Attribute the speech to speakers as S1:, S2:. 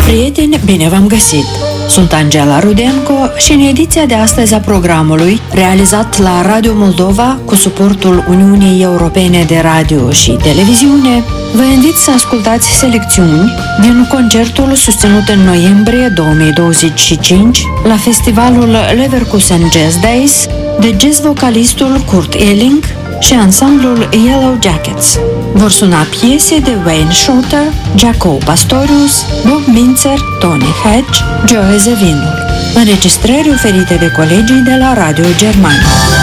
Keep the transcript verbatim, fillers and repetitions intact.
S1: Prieteni, bine v-am găsit! Sunt Angela Rudenco și în ediția de astăzi a programului, realizat la Radio Moldova cu suportul Uniunii Europene de Radio și Televiziune, vă invit să ascultați selecțiuni din concertul susținut în noiembrie două mii douăzeci și cinci la festivalul Leverkusen Jazz Days de jazz-vocalistul Kurt Elling și ansamblul Yellow Jackets. Vor suna piese de Wayne Shorter, Jaco Pastorius, Bob Mintzer, Tony Hatch, Joe Zawinul, înregistrări oferite de colegii de la Radio Germania.